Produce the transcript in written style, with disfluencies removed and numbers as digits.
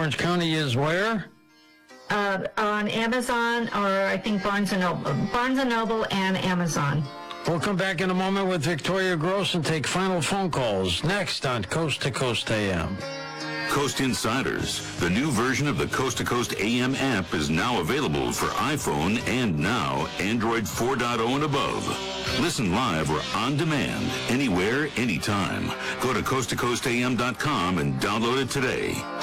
Orange County is where? On Amazon, or I think Barnes & Noble and Amazon. We'll come back in a moment with Victoria Gross and take final phone calls next on Coast to Coast AM. Coast Insiders, the new version of the Coast to Coast AM app, is now available for iPhone and now Android 4.0 and above. Listen live or on demand, anywhere, anytime. Go to coasttocoastam.com and download it today.